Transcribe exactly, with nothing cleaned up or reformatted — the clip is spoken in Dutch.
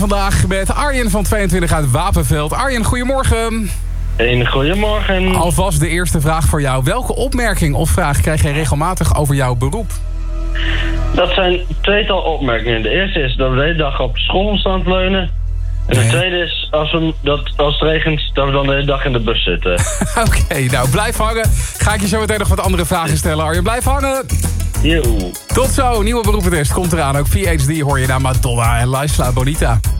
Vandaag met Arjen van tweeëntwintig uit Wapenveld. Arjen, goedemorgen. Een goedemorgen. Alvast de eerste vraag voor jou. Welke opmerking of vraag krijg je regelmatig over jouw beroep? Dat zijn tweetal opmerkingen. De eerste is dat we de hele dag op school staan te leunen. En de Nee. tweede is als, we, dat als het regent, dat we dan de hele dag in de bus zitten. Oké, okay, nou blijf hangen. Ga ik je zo meteen nog wat andere vragen stellen, Arjen. Blijf hangen. Yo. Tot zo, nieuwe beroepentest komt eraan. Ook V H D hoor je naar Madonna en Laisla Bonita.